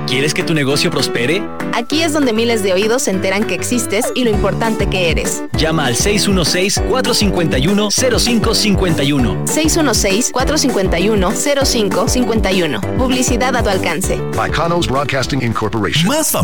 ¿Quieres que tu negocio prospere? Aquí es donde miles de oídos se enteran que existes y lo importante que eres. Llama al 616-451-0551. 616-451-0551. Publicidad a tu alcance. By Conos Broadcasting Incorporation. Más